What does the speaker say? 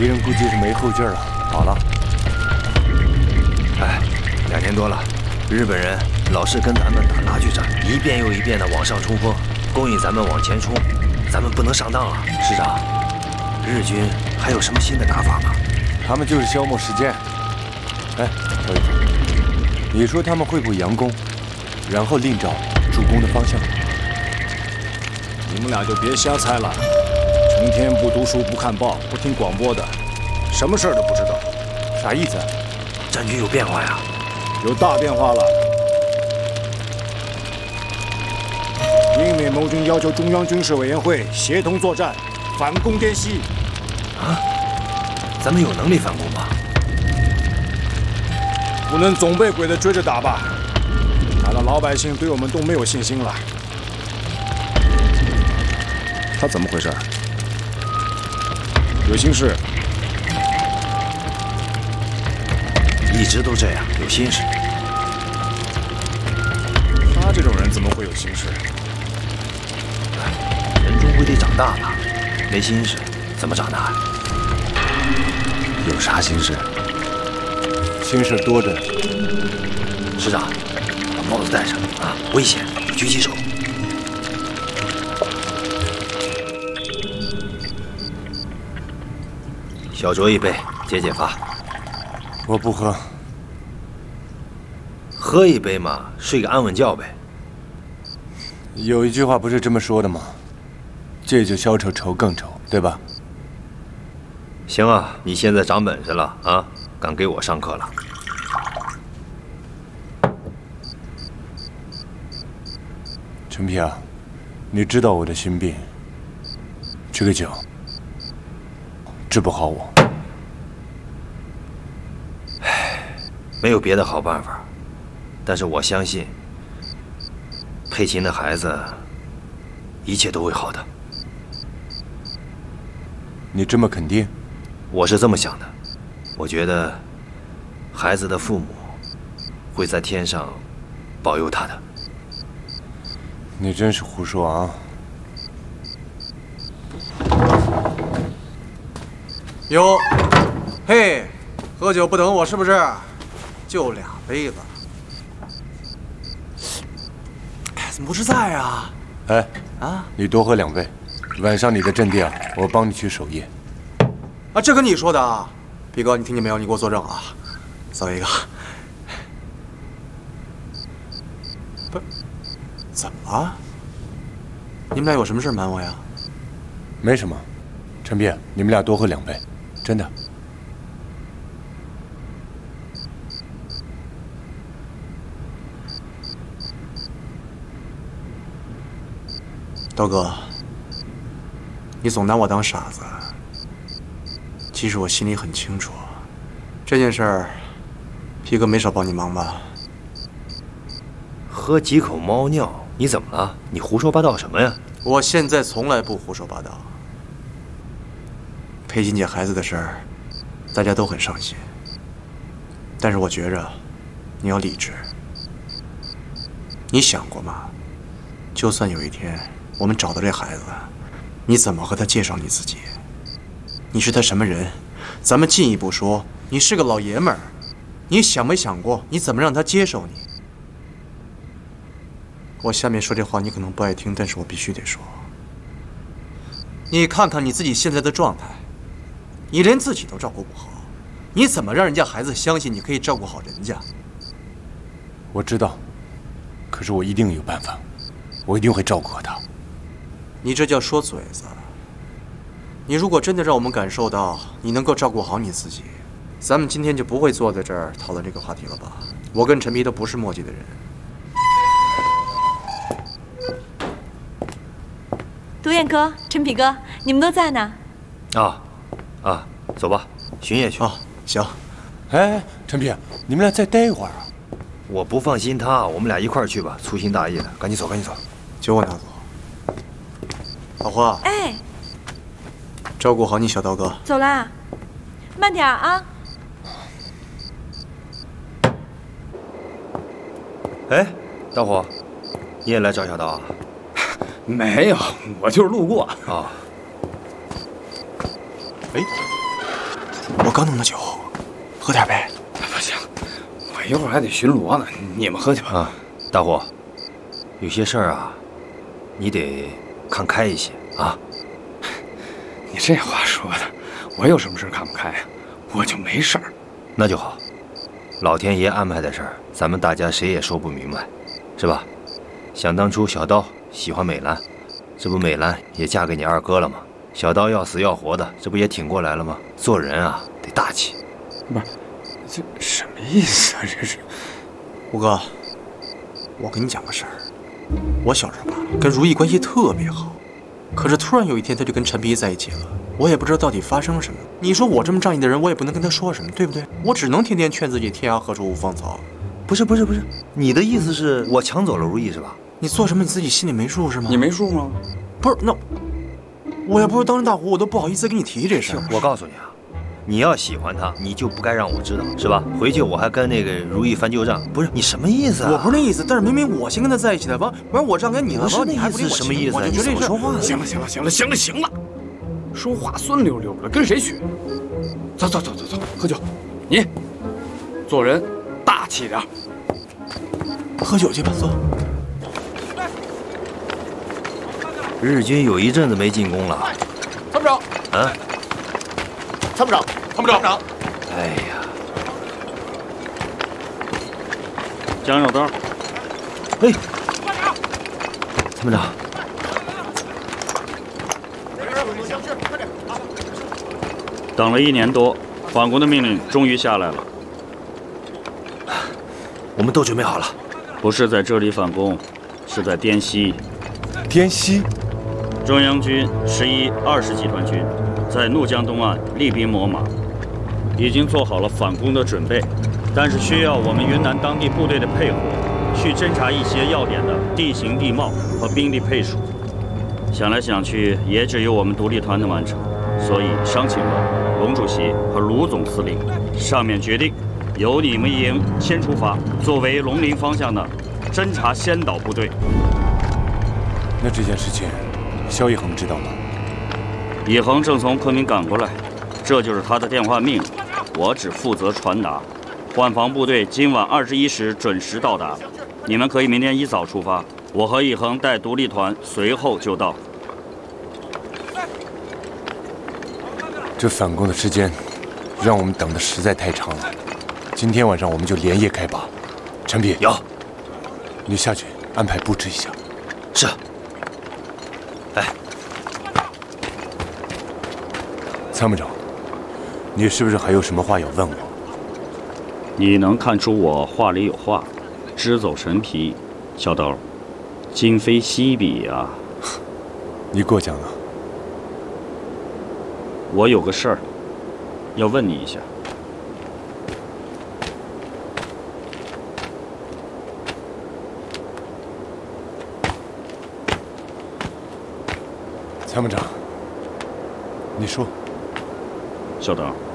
敌人估计是没后劲了，跑了。 哎，2年多了，日本人老是跟咱们打拉锯战，一遍又一遍的往上冲锋，勾引咱们往前冲，咱们不能上当啊！师长，日军还有什么新的打法吗？ 他们就是消磨时间。哎，小雨，你说他们会不会佯攻，然后另找主攻的方向？ 你们俩就别瞎猜了，成天不读书、不看报、不听广播的，什么事儿都不知道。 啥意思？ 战局有变化呀？ 有大变化了。英美盟军要求中央军事委员会协同作战，反攻滇西。 啊？咱们有能力反攻吗？ 不能总被鬼子追着打吧？打到老百姓对我们都没有信心了。他怎么回事？有心事？ 一直都这样，有心事。 他这种人怎么会有心事？ 人终归得长大吧，没心事怎么长大呀？ 有啥心事？心事多着呢。 师长，把帽子戴上啊，危险！举起手。小酌一杯，解解乏。 我不喝。 喝一杯嘛，睡个安稳觉呗。 有一句话不是这么说的吗？借酒消愁愁更愁，对吧？ 行啊，你现在长本事了啊，敢给我上课了。 陈皮啊，你知道我的心病，这个酒治不好我。 没有别的好办法，但是我相信佩琴的孩子一切都会好的。 你这么肯定？ 我是这么想的，我觉得孩子的父母会在天上保佑他的。 你真是胡说啊！ 哟，嘿，喝酒不等我是不是？就2杯子，怎么不是在啊？ 哎， 啊， 你多喝2杯，晚上你的阵地啊，我帮你去守夜。 啊，这跟你说的啊，皮哥，你听见没有？你给我作证啊！走一个。不是，怎么了？你们俩有什么事瞒我呀？ 没什么，陈皮，你们俩多喝2杯，真的。 刀哥，你总拿我当傻子。其实我心里很清楚，这件事儿，皮哥没少帮你忙吧？ 喝几口猫尿，你怎么了？你胡说八道什么呀？ 我现在从来不胡说八道。佩琴姐孩子的事儿，大家都很伤心。但是我觉着，你要理智。你想过吗？就算有一天我们找到这孩子，你怎么和他介绍你自己？你是他什么人？咱们进一步说，你是个老爷们儿，你想没想过你怎么让他接受你？我下面说这话你可能不爱听，但是我必须得说。你看看你自己现在的状态，你连自己都照顾不好，你怎么让人家孩子相信你可以照顾好人家？ 我知道，可是我一定有办法，我一定会照顾好他。 你这叫说嘴子。你如果真的让我们感受到你能够照顾好你自己，咱们今天就不会坐在这儿讨论这个话题了吧？我跟陈皮都不是墨迹的人。 独眼哥、陈皮哥，你们都在呢。 走吧，巡夜去。 哦，行。 哎，陈皮，你们俩再待一会儿啊。 我不放心他，我们俩一块儿去吧，粗心大意的，赶紧走，赶紧走。 酒我拿走。老花， 哎， 照顾好你小刀哥。 走啦，慢点啊。 哎，大伙，你也来找小刀啊？ 没有，我就是路过。 啊。 哎， 我刚弄的酒，喝点呗。 不行，我一会儿还得巡逻呢，你们喝去吧。 啊，大伙，有些事儿啊，你得看开一些啊。 你这话说的，我有什么事看不开呀？我就没事儿。 那就好，老天爷安排的事儿，咱们大家谁也说不明白，是吧？想当初小刀喜欢美兰，这不美兰也嫁给你二哥了吗？小刀要死要活的，这不也挺过来了吗？做人啊，得大气。 不是，这什么意思啊？这是。 五哥，我跟你讲个事儿，我小时候吧跟如意关系特别好，可是突然有一天他就跟陈皮在一起了，我也不知道到底发生什么。你说我这么仗义的人，我也不能跟他说什么，对不对？我只能天天劝自己天涯何处无芳草。 不是，你的意思是我抢走了如意是吧？ 你做什么你自己心里没数是吗？ 你没数吗？ 不是，那我要不是当着大伙，我都不好意思跟你提这事儿。 我告诉你啊，你要喜欢他，你就不该让我知道，是吧？回去我还跟那个如意翻旧账。不是你什么意思啊？ 我不是那意思，但是明明我先跟他在一起的，完我让给你了，完你还不理我， 什么意思？ 我就觉得这说话。 行了，说话酸溜溜的，跟谁学？走，喝酒。你做人大气点。 喝酒去吧，走。 日军有一阵子没进攻了。 参谋长， 啊？ 参谋长， 哎呀， 江小刀， 哎，参谋长， 等了1年多，反攻的命令终于下来了。 我们都准备好了。 不是在这里反攻，是在滇西。 滇西， 中央军11、20集团军在怒江东岸厉兵秣马，已经做好了反攻的准备，但是需要我们云南当地部队的配合，去侦察一些要点的地形地貌和兵力配属。想来想去，也只有我们独立团能完成，所以商请了龙主席和卢总司令，上面决定由你们营先出发，作为龙陵方向的侦察先导部队。 那这件事情，萧一恒知道吗？ 以恒正从昆明赶过来，这就是他的电话命令，我只负责传达。换防部队今晚21时准时到达，你们可以明天一早出发，我和以恒带独立团随后就到。 这反攻的时间，让我们等的实在太长了。今天晚上我们就连夜开拔。陈皮， 有， 你下去安排布置一下。 是。哎， 参谋长，你是不是还有什么话要问我？ 你能看出我话里有话，只走陈皮，小刀，今非昔比啊！ 你过奖了。 我有个事儿要问你一下。 参谋长，你说。 小刀，